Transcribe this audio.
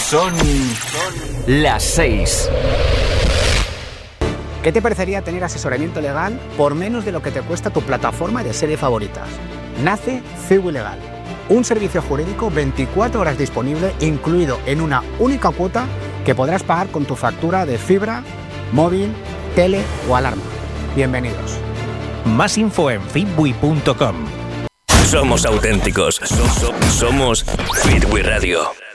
Son las 6. ¿Qué te parecería tener asesoramiento legal por menos de lo que te cuesta tu plataforma de series favoritas? Nace Ciwi Legal, un servicio jurídico 24 horas disponible, incluido en una única cuota que podrás pagar con tu factura de fibra, móvil, tele o alarma. Bienvenidos. Más info en fitwi.com. Somos auténticos. Somos Fitwi Radio.